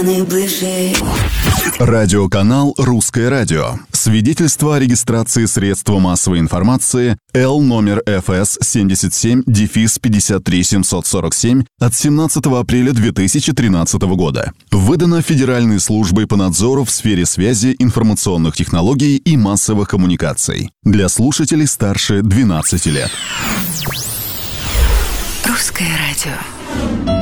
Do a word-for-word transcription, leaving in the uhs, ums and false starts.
Радиоканал «Русское радио». Свидетельство о регистрации средства массовой информации Л номер эф эс семьдесят семь пятьдесят три семьсот сорок семь от семнадцатого апреля две тысячи тринадцатого года. Выдано Федеральной службой по надзору в сфере связи, информационных технологий и массовых коммуникаций. Для слушателей старше двенадцати лет. Русское радио.